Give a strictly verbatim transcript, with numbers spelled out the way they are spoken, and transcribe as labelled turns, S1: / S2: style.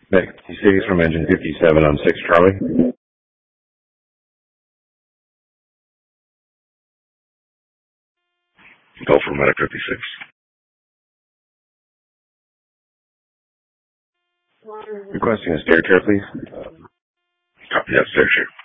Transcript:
S1: Medic fifty-six from engine fifty-seven on six Charlie. Go for Medic fifty-six. Requesting a stair chair, please. Copy that, stair chair.